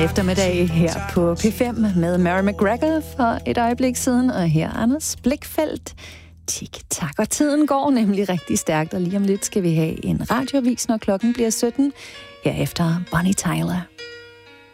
Eftermiddag her på P5 med Mary McGregor for et øjeblik siden, og her Anders Blikfeldt. Tik-tak, og tiden går nemlig rigtig stærkt, og lige om lidt skal vi have en radioavis, når klokken bliver 17. Herefter Bonnie Tyler.